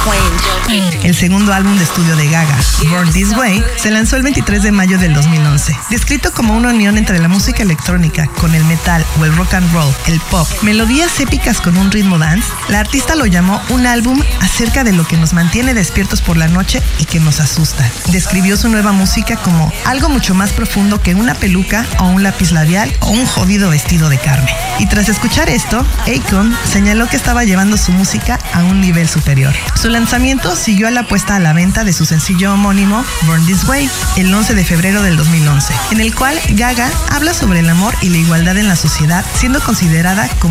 El segundo álbum de estudio de Gaga, Born This Way, se lanzó el 23 de mayo del 2011. Descrito como una unión entre la música electrónica con el metal o el rock and roll, el pop, melodías épicas con un ritmo dance, la artista lo llamó un álbum acerca de lo que nos mantiene despiertos por la noche y que nos asusta. Describió su nueva música como algo mucho más profundo que una peluca o un lápiz labial o un jodido vestido de carne. Y tras escuchar esto, Akon señaló que estaba llevando su música a un nivel superior. Su lanzamiento siguió a la puesta a la venta de su sencillo homónimo Born This Way el 11 de febrero del 2011, en el cual Gaga habla sobre el amor y la igualdad en la sociedad, siendo considerada como